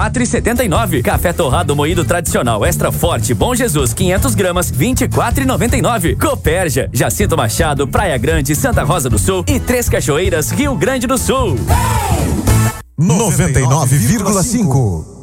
24,79. Café torrado moído tradicional extra forte Bom Jesus 500 gramas 24,99. Copérgia, Jacinto Machado, Praia Grande, Santa Rosa do Sul e Três Cachoeiras, Rio Grande do Sul. 99,5